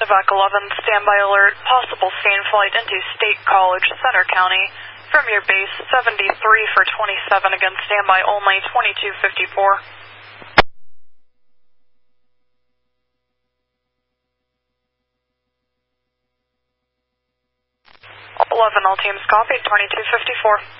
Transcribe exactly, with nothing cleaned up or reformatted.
Medevac eleven, standby alert, possible SANE flight into State College, Center County. From your base, seventy-three for twenty-seven, again standby only, twenty-two fifty-four. eleven, all teams copied, twenty-two fifty-four.